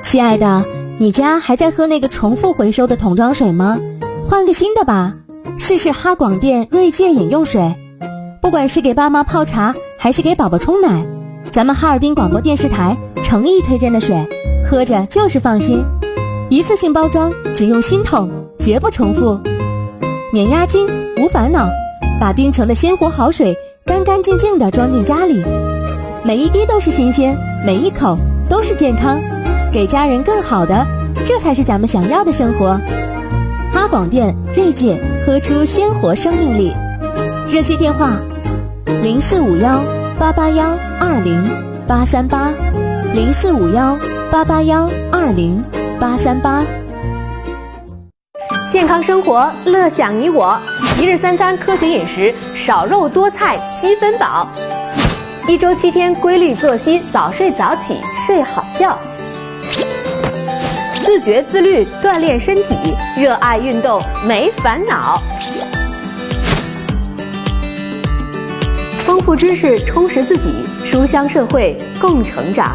亲爱的，你家还在喝那个重复回收的桶装水吗？换个新的吧，试试哈广电锐界饮用水。不管是给爸妈泡茶，还是给宝宝冲奶，咱们哈尔滨广播电视台诚意推荐的水，喝着就是放心。一次性包装，只用新桶，绝不重复。免押金，无烦恼，把冰城的鲜活好水干干净净地装进家里，每一滴都是新鲜，每一口都是健康，给家人更好的，这才是咱们想要的生活。哈广电锐界，喝出鲜活生命力。热线电话0451-881-20838，0451-881-20838。 健康生活，乐享你我。一日三餐科学饮食，少肉多菜7分饱。1周7天规律作息，早睡早起，睡好觉。自觉自律，锻炼身体，热爱运动，没烦恼。丰富知识，充实自己，书香社会，共成长。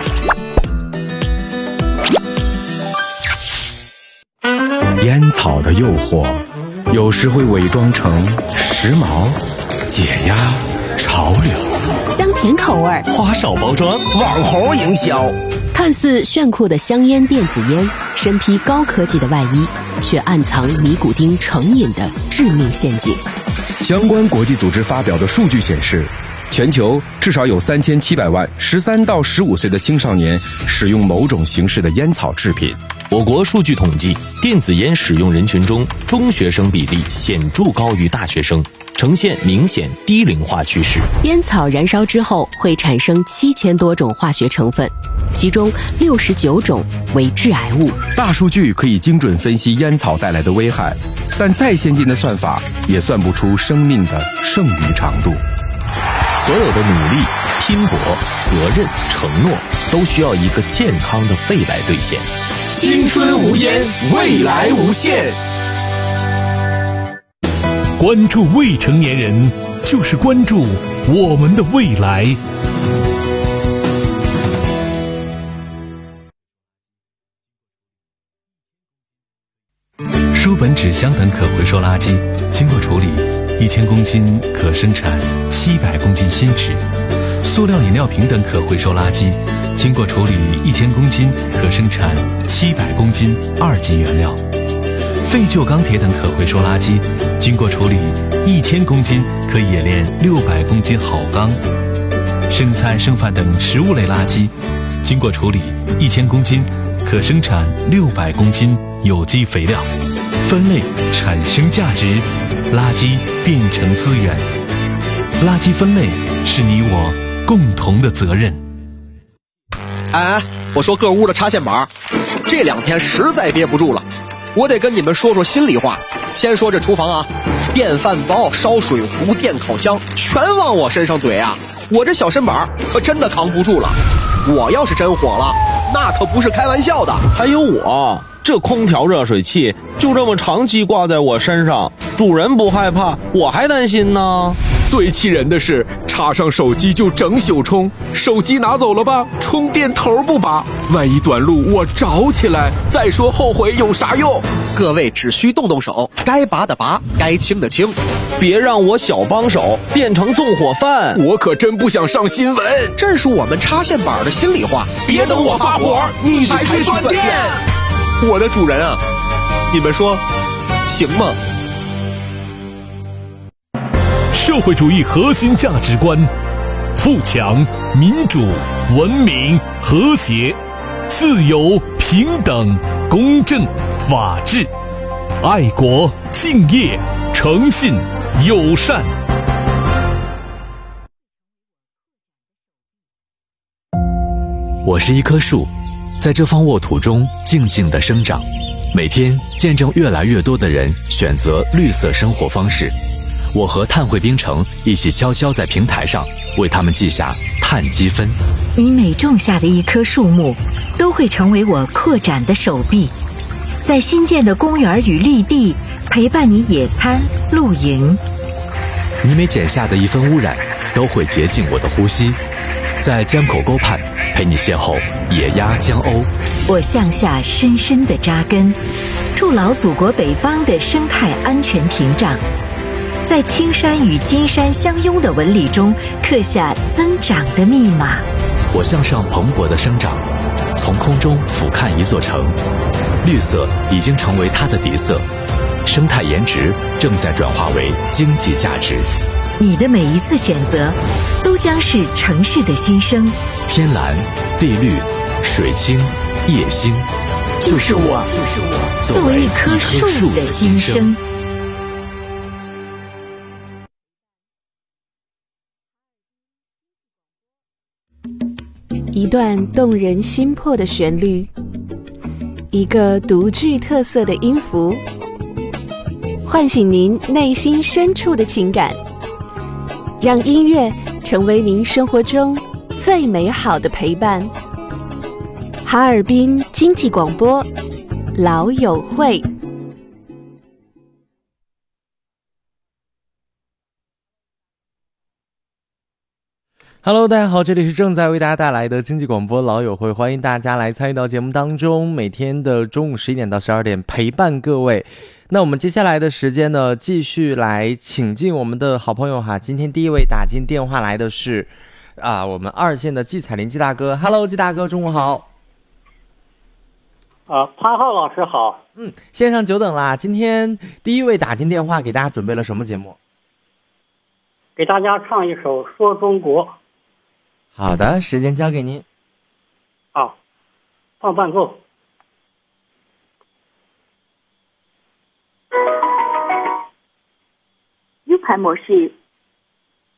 烟草的诱惑，有时会伪装成时髦、解压、潮流， 香甜口味， 花哨包装，网红营销。 看似炫酷的香烟电子烟，身披高科技的外衣，却暗藏尼古丁成瘾的致命陷阱。 相关国际组织发表的数据显示，全球至少有3700万13到15岁的青少年使用某种形式的烟草制品。 我国数据统计，电子烟使用人群中，中学生比例显著高于大学生，呈现明显低龄化趋势。 烟草燃烧之后会产生7000多种化学成分，其中69种为致癌物。 大数据可以精准分析烟草带来的危害，但再先进的算法也算不出生命的剩余长度。 所有的努力、拼搏、责任、承诺，都需要一个健康的肺来兑现。 青春无烟，未来无限。 关注未成年人，就是关注我们的未来。 书本、纸箱等可回收垃圾经过处理，1000公斤可生产700公斤新纸；塑料饮料瓶等可回收垃圾经过处理1000公斤可生产700公斤2级原料；废旧钢铁等可回收垃圾经过处理1000公斤可冶炼600公斤好钢；剩菜剩饭等食物类垃圾经过处理1000公斤可生产600公斤有机肥料。分类产生价值，垃圾变成资源。垃圾分类是你我共同的责任。 哎，我说各屋的插线板，这2天实在憋不住了，我得跟你们说说心里话。先说这厨房啊，电饭煲、烧水壶、电烤箱全往我身上怼啊，我这小身板可真的扛不住了。我要是真火了，那可不是开玩笑的。 还有我这空调热水器就这么长期挂在我身上，主人不害怕，我还担心呢。 最气人的是，插上手机就整宿充，手机拿走了吧，充电头不拔，万一短路我着起来，再说后悔有啥用？ 各位只需动动手，该拔的拔，该清的清， 别让我小帮手变成纵火犯。 我可真不想上新闻， 这是我们插线板的心里话。 别等我发火，你才去断电。 我的主人啊，你们说行吗？ 社会主义核心价值观：富强、民主、文明、和谐、自由、平等、公正、法治、爱国、敬业、诚信、友善。 我是一棵树，在这方沃土中静静地生长，每天见证越来越多的人选择绿色生活方式。我和碳汇冰城一起悄悄在平台上为他们记下碳积分。 你每种下的一棵树木，都会成为我扩展的手臂，在新建的公园与绿地陪伴你野餐、露营。 你每减下的一分污染，都会洁净我的呼吸。 在江口沟畔陪你邂逅野鸭江鸥。 我向下深深地扎根，筑牢祖国北方的生态安全屏障，在青山与金山相拥的纹理中刻下增长的密码。 我向上蓬勃的生长，从空中俯瞰一座城，绿色已经成为它的底色，生态颜值正在转化为经济价值。 你的每一次选择，都将是城市的新生。 天蓝、地绿、水清、夜星， 就是我作为一棵树的心声。 一段动人心魄的旋律，一个独具特色的音符，唤醒您内心深处的情感，让音乐成为您生活中最美好的陪伴。哈尔滨经济广播，老友会。 Hello， 大家好，这里是正在为大家带来的经济广播老友会，欢迎大家来参与到节目当中，每天的中午11点到12点陪伴各位。那我们接下来的时间呢，继续来请进我们的好朋友哈。今天第一位打进电话来的是我们2线的季彩林季大哥。Hello， 季大哥，中午好。 潘浩老师好。 线上久等啦。今天第一位打进电话，给大家准备了什么节目？ 给大家唱一首《说中国》。 好的，时间交给您。 好，放伴奏。 U 盘模式